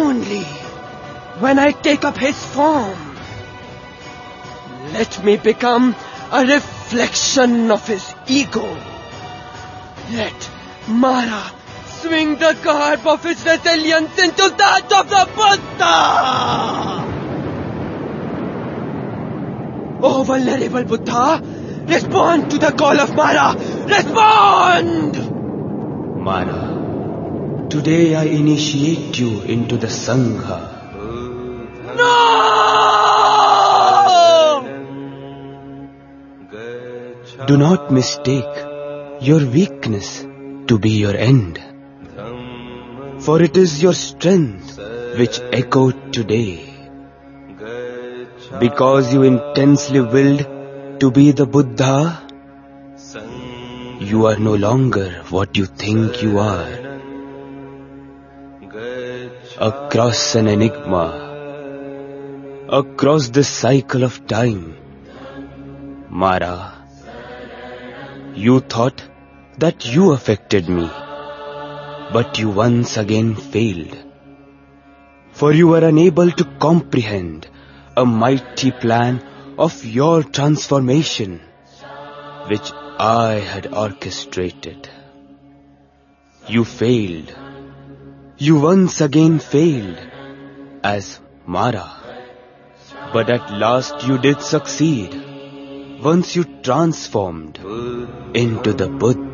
only when I take up his form. Let me become a reflection of his ego. Let Mara swing the garb of his resilience into that of the Buddha! Oh, vulnerable Buddha, respond to the call of Mara! Respond! Mara, today I initiate you into the Sangha. No! Do not mistake your weakness to be your end. For it is your strength which echoed today. Because you intensely willed to be the Buddha, you are no longer what you think you are. Across an enigma, across the cycle of time, Mara, you thought that you affected me, but you once again failed. For you were unable to comprehend a mighty plan of your transformation, which I had orchestrated. You failed. You once again failed as Mara. But at last you did succeed once you transformed into the Buddha.